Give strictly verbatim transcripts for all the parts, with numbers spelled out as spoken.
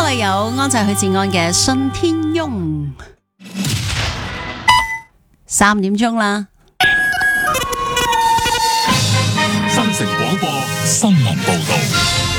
係有安仔許志安嘅信天翁。三點鐘啦。 新城廣播新聞報道。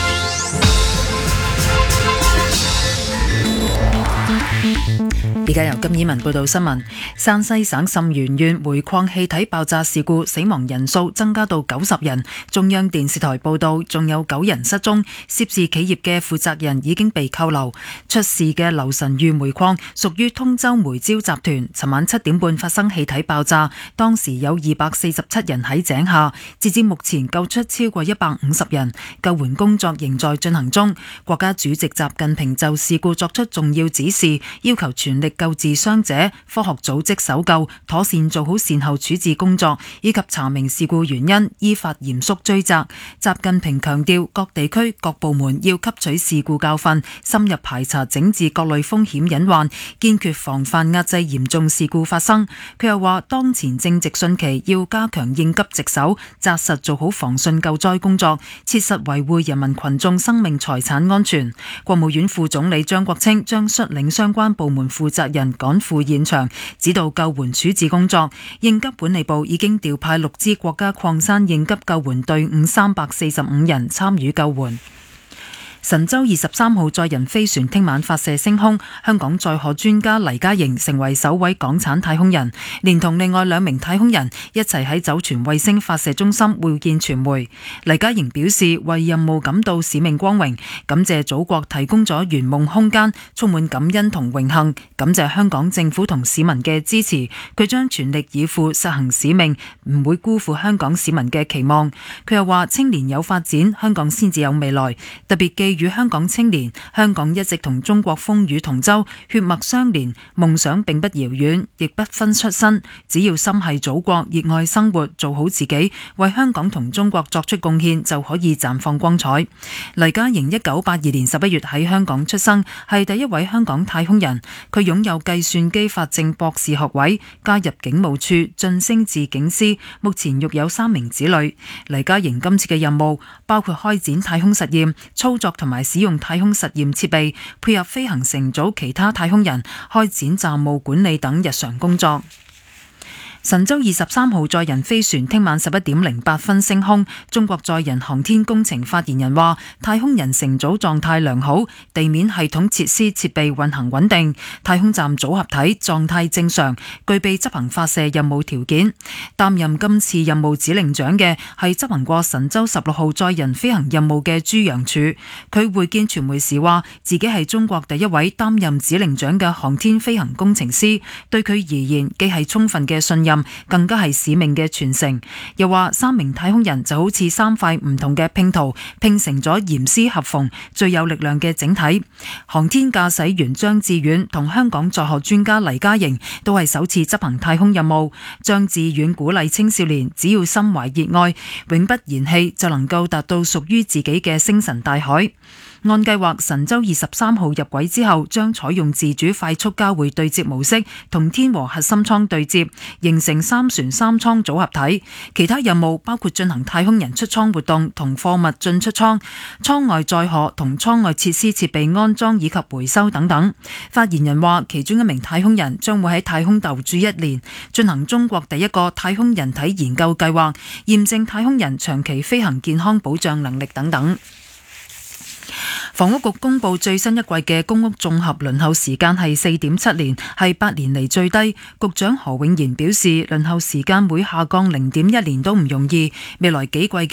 而家由金燕文報道新聞。山西省沁源縣煤礦氣體爆炸事故死亡人數增加到九十人。中央電視台報道，仲有九人失蹤，涉事企業嘅負責人已經被扣留。出事嘅流神縣煤礦屬於通州煤焦集團，尋晚七點半發生氣體爆炸，當時有二百四十七人喺井下，截至目前救出超過一百五十人，救援工作仍在進行中。國家主席習近平就事故作出重要指示，要求全力救治傷者，科學組織搜救，妥善做好善後處置工作，以及查明事故原因，依法嚴肅追責。習近平強調，各地區各部門要吸取事故教訓，深入排查整治各類風險隱患，堅決防範壓制嚴重事故發生。佢又話，當前正值汛期，要加強應急值守，紮實做好防汛救災工作，切實維護人民群眾生命財產安全。國務院副總理張國清將率領相關部門負責人趕赴現場，指導救援處置工作。應急管理部已經調派六支國家礦山應急救援隊伍三百四十五人參與救援。神舟二十三號載人飛船聽晚發射升空，香港載荷專家黎嘉瑩成為首位港產太空人，連同另外兩名太空人一齊喺酒泉衛星發射中心會見傳媒。黎嘉瑩表示，為任務感到使命光榮，感謝祖國提供咗圓夢空間，充滿感恩同榮幸，感謝香港政府同市民嘅支持。佢將全力以赴實行使命，唔會辜負香港市民嘅期望。佢又話，青年有發展，香港先至有未來，特別寄與香港青年，香港一直同中國風雨同舟，血脈相連，夢想並不遙遠，亦不分出身。只要心繫祖國，熱愛生活，做好自己，為香港同中國作出貢獻，就可以綻放光彩。黎嘉瑩一九八二年十一月喺香港出生，係第一位香港太空人。佢擁有計算機法證博士學位，加入警務處，晉升至警司，目前育有三名子女。黎嘉瑩今次嘅任務包括開展太空實驗、操作同埋使用太空實驗設備，配合飛行乘組其他太空人，開展站務管理等日常工作。神舟二十三號載人飛船聽晚十一點零八分升空，中國載人航天工程發言人話，太空人乘組狀態良好，地面系統設施設備運行穩定，太空站組合體狀態正常，具備執行發射任務條件。擔任今次任務指令長嘅係執行過神舟十六號載人飛行任務嘅朱楊柱，佢會見傳媒時話，自己係中國第一位擔任指令長嘅航天飛行工程師，對佢而言既係充分嘅信任，更加係使命嘅傳承。又話三名太空人就好似三塊唔同嘅拼圖，拼成咗嚴絲合縫、最有力量嘅整體。航天駕駛員張志遠同香港載荷專家黎嘉瑩都係首次執行太空任務。張志遠鼓勵青少年只要心懷熱愛，永不言棄，就能夠達到屬於自己嘅星辰大海。按計劃，神舟二十三號入軌之後，將採用自主快速交會對接模式，同天和核心艙對接，形成三船三艙組合體。其他任務包括進行太空人出艙活動同貨物進出艙、艙外載荷同艙外設施設備安裝以及回收等等。發言人話，其中一名太空人將會喺太空逗住一年，進行中國第一個太空人體研究計劃，驗證太空人長期飛行健康保障能力等等。房屋局公布最新一季嘅公屋綜合輪候時間係四點七年，係八年嚟最低。局長何永賢表示，輪候時間會下降零點一年都唔容易，未來幾季嘅